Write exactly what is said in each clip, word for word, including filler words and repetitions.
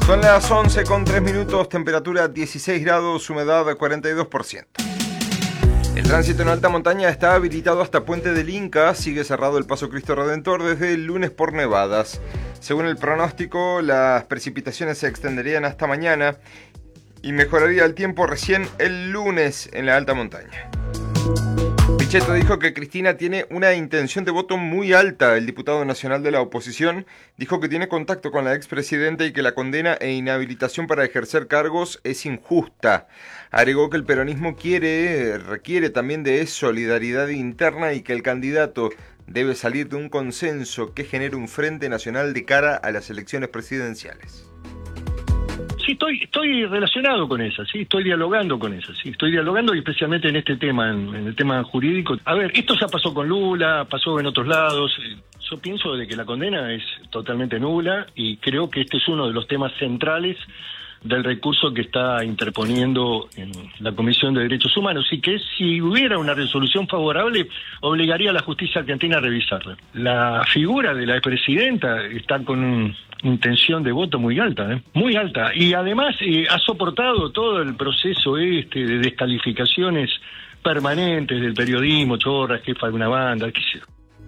Son las once con tres minutos, temperatura dieciséis grados, humedad cuarenta y dos por ciento. El tránsito en alta montaña está habilitado hasta Puente del Inca, sigue cerrado el Paso Cristo Redentor desde el lunes por nevadas. Según el pronóstico, las precipitaciones se extenderían hasta mañana y mejoraría el tiempo recién el lunes en la alta montaña. Pichetto dijo que Cristina tiene una intención de voto muy alta. El diputado nacional de la oposición dijo que tiene contacto con la expresidenta y que la condena e inhabilitación para ejercer cargos es injusta. Agregó que el peronismo quiere, requiere también de solidaridad interna y que el candidato debe salir de un consenso que genere un frente nacional de cara a las elecciones presidenciales. Sí, estoy estoy relacionado con esa, sí, estoy dialogando con esa, sí, estoy dialogando y especialmente en este tema, en, en el tema jurídico. A ver, esto ya pasó con Lula, pasó en otros lados. Yo pienso de que la condena es totalmente nula y creo que este es uno de los temas centrales del recurso que está interponiendo en la Comisión de Derechos Humanos y que si hubiera una resolución favorable obligaría a la justicia argentina a revisarla. La figura de la expresidenta está con una intención de voto muy alta, ¿eh? muy alta, y además eh, ha soportado todo el proceso este de descalificaciones permanentes del periodismo, chorra, jefa de una banda, qué sé yo.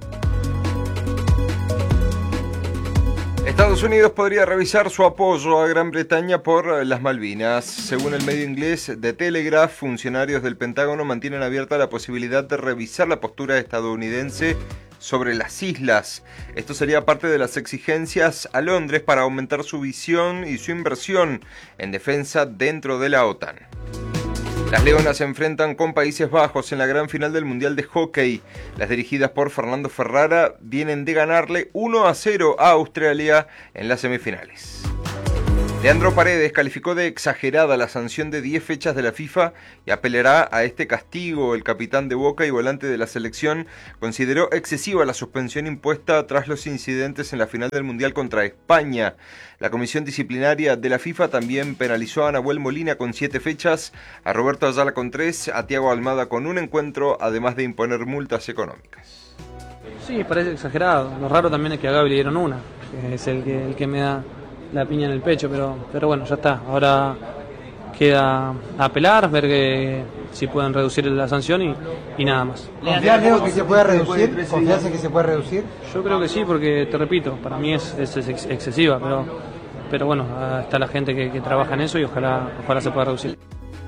Estados Unidos podría revisar su apoyo a Gran Bretaña por las Malvinas. Según el medio inglés The Telegraph, funcionarios del Pentágono mantienen abierta la posibilidad de revisar la postura estadounidense sobre las islas. Esto sería parte de las exigencias a Londres para aumentar su visión y su inversión en defensa dentro de la OTAN. Las Leonas se enfrentan con Países Bajos en la gran final del Mundial de Hockey. Las dirigidas por Fernando Ferrara vienen de ganarle uno a cero a Australia en las semifinales. Leandro Paredes calificó de exagerada la sanción de diez fechas de la FIFA y apelará a este castigo. El capitán de Boca y volante de la selección consideró excesiva la suspensión impuesta tras los incidentes en la final del Mundial contra España. La comisión disciplinaria de la FIFA también penalizó a Nahuel Molina con siete fechas, a Roberto Ayala con tres, a Thiago Almada con un encuentro, además de imponer multas económicas. Sí, parece exagerado. Lo raro también es que a Gaby le dieron una, que es el que, el que me da la piña en el pecho, pero, pero bueno, ya está. Ahora queda apelar, ver que si pueden reducir la sanción y, y nada más. ¿Confías, Leo, que se pueda reducir? ¿Confías en que se pueda reducir? Yo creo que sí, porque te repito, para mí es, es, es excesiva, pero, pero bueno, está la gente que, que trabaja en eso y ojalá, ojalá se pueda reducir.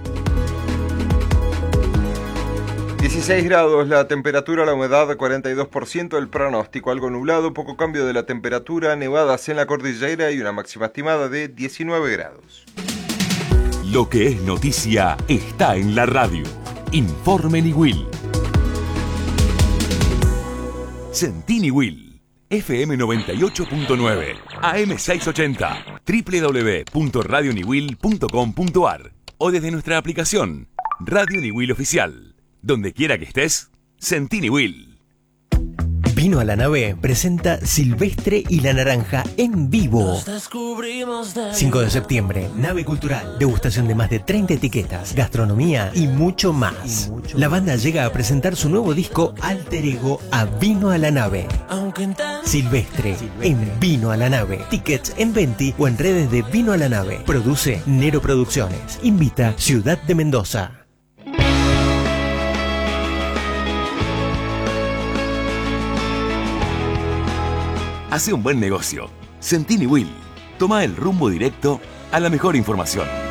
dieciséis grados la temperatura, la humedad cuarenta y dos por ciento, el pronóstico algo nublado, poco cambio de la temperatura, nevadas en la cordillera y una máxima estimada de diecinueve grados. Lo que es noticia está en la radio. Informe Niwil. Sentí Niwil. F M noventa y ocho punto nueve, A M seiscientos ochenta, doble u doble u doble u punto radio niwil punto com punto a r o desde nuestra aplicación Radio Niwil Oficial. Donde quiera que estés, sentí Niwil. Vino a la Nave presenta Silvestre y la Naranja en vivo. cinco de septiembre, Nave Cultural. Degustación de más de treinta etiquetas, gastronomía y mucho más. Y mucho la banda llega a presentar su nuevo disco Alter Ego a Vino a la Nave. Silvestre, Silvestre en Vino a la Nave. Tickets en Venti o en redes de Vino a la Nave. Produce Nero Producciones. Invita Ciudad de Mendoza. Hace un buen negocio. Sentí Niwil. Toma el rumbo directo a la mejor información.